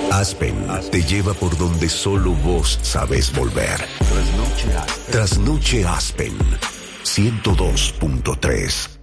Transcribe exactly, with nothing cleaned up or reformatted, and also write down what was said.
Aspen te lleva por donde solo vos sabés volver. Trasnoche Aspen. ciento dos punto tres.